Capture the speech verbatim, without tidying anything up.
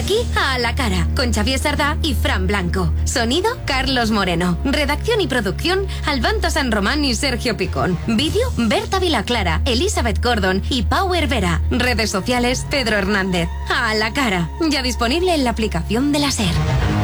aquí a la cara, con Xavier Sardá y Fran Blanco. Sonido, Carlos Moreno. Redacción y producción, Albanto San Román y Sergio Picón. Vídeo, Berta Vilaclara, Elizabeth Gordon y Power Vera. Redes sociales, Pedro Hernández. A la cara. Ya disponible en la aplicación de la SER.